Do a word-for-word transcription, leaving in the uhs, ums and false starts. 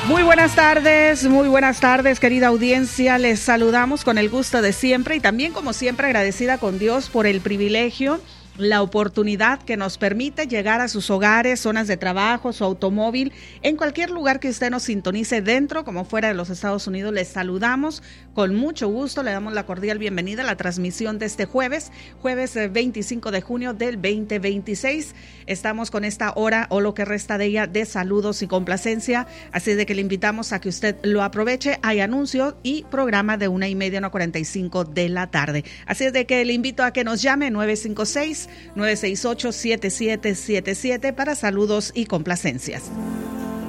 Muy buenas tardes, muy buenas tardes, querida audiencia. Les saludamos con el gusto de siempre y también, como siempre, agradecida con Dios por el privilegio, la oportunidad que nos permite llegar a sus hogares, zonas de trabajo, su automóvil, en cualquier lugar que usted nos sintonice dentro como fuera de los Estados Unidos. Les saludamos con mucho gusto, le damos la cordial bienvenida a la transmisión de este jueves, jueves veinticinco de junio del veinte veintiséis. Estamos con esta hora o lo que resta de ella de saludos y complacencia, así de que le invitamos a que usted lo aproveche. Hay anuncio y programa de una y media a cuarenta y cinco de la tarde. Así es de que le invito a que nos llame nueve cinco seis, nueve seis ocho, siete siete siete siete para saludos y complacencias.